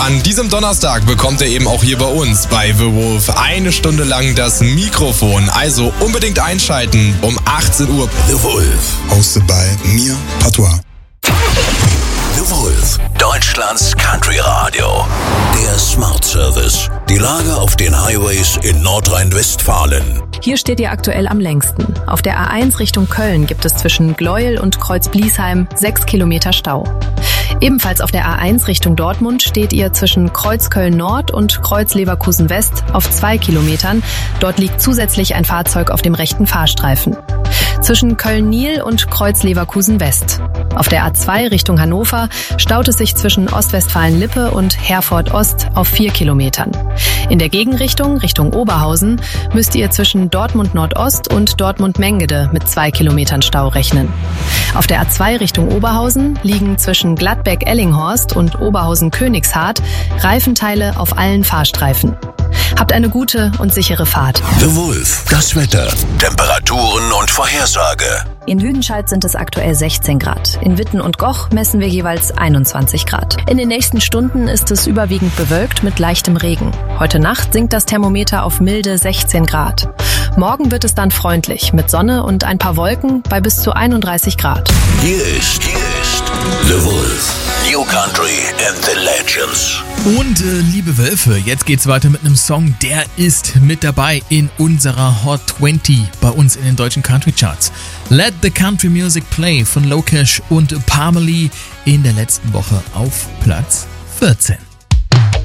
An diesem Donnerstag bekommt er eben auch hier bei uns bei The Wolf eine Stunde lang das Mikrofon. Also unbedingt einschalten um 18 Uhr. The Wolf. Hosted by mir, Patois. The Wolf, Deutschlands Country Radio. Der Smart Service. Die Lage auf den Highways in Nordrhein-Westfalen. Hier steht ihr aktuell am längsten. Auf der A1 Richtung Köln gibt es zwischen Gleuel und Kreuz-Bliesheim 6 Kilometer Stau. Ebenfalls auf der A1 Richtung Dortmund steht ihr zwischen Kreuz-Köln-Nord und Kreuz-Leverkusen-West auf 2 Kilometern. Dort liegt zusätzlich ein Fahrzeug auf dem rechten Fahrstreifen. Zwischen Köln-Niel und Kreuz-Leverkusen-West. Auf der A2 Richtung Hannover staut es sich zwischen Ostwestfalen-Lippe und Herford-Ost auf 4 Kilometern. In der Gegenrichtung, Richtung Oberhausen, müsst ihr zwischen Dortmund-Nordost und Dortmund-Mengede mit 2 Kilometern Stau rechnen. Auf der A2 Richtung Oberhausen liegen zwischen Gladbeck-Ellinghorst und Oberhausen-Königshardt Reifenteile auf allen Fahrstreifen. Habt eine gute und sichere Fahrt. The Wolf, das Wetter, Temperaturen und Vorhersage. In Lüdenscheid sind es aktuell 16 Grad. In Witten und Goch messen wir jeweils 21 Grad. In den nächsten Stunden ist es überwiegend bewölkt mit leichtem Regen. Heute Nacht sinkt das Thermometer auf milde 16 Grad. Morgen wird es dann freundlich mit Sonne und ein paar Wolken bei bis zu 31 Grad. Hier ist The Wolf. New Country and the Legends. Und liebe Wölfe, jetzt geht's weiter mit einem Song, der ist mit dabei in unserer Hot 20 bei uns in den deutschen Country Charts. Let the Country Music Play von Lokesh und Parmalee in der letzten Woche auf Platz 14.